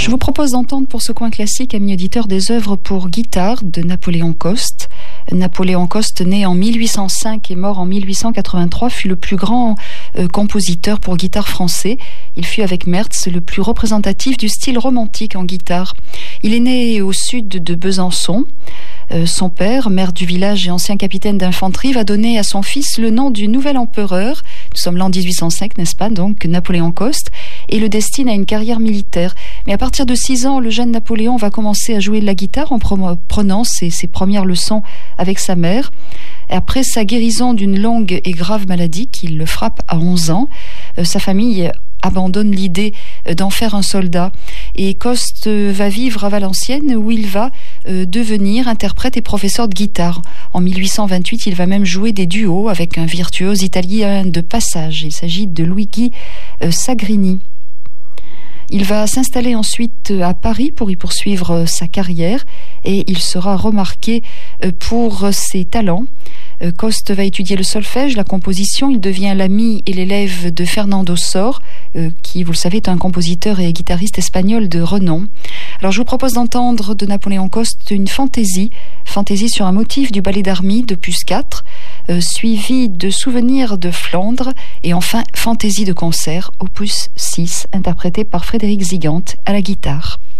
Je vous propose d'entendre pour ce coin classique, amis auditeurs, des œuvres pour guitare de Napoléon Coste. Napoléon Coste, né en 1805 et mort en 1883, fut le plus grand compositeur pour guitare français. Il fut avec Merz le plus représentatif du style romantique en guitare. Il est né au sud de Besançon. Son père, maire du village et ancien capitaine d'infanterie, va donner à son fils le nom du nouvel empereur. Nous sommes l'an 1805, n'est-ce pas, donc Napoléon Coste, et le destine à une carrière militaire. Mais à partir de 6 ans, le jeune Napoléon va commencer à jouer de la guitare en prenant ses premières leçons avec sa mère. Et après sa guérison d'une longue et grave maladie qui le frappe à 11 ans, sa famille abandonne l'idée d'en faire un soldat. Et Coste va vivre à Valenciennes où il va devenir interprète et professeur de guitare. En 1828, il va même jouer des duos avec un virtuose italien de passage. Il s'agit de Luigi Sagrini. Il va s'installer ensuite à Paris pour y poursuivre sa carrière et il sera remarqué pour ses talents. Coste va étudier le solfège, la composition. Il devient l'ami et l'élève de Fernando Sor, qui, vous le savez, est un compositeur et guitariste espagnol de renom. Alors, je vous propose d'entendre de Napoléon Coste une fantaisie sur un motif du ballet d'Army d'opus 4, suivi de Souvenirs de Flandre et enfin Fantaisie de concert, opus 6, interprété par Frédéric Zigante à la guitare.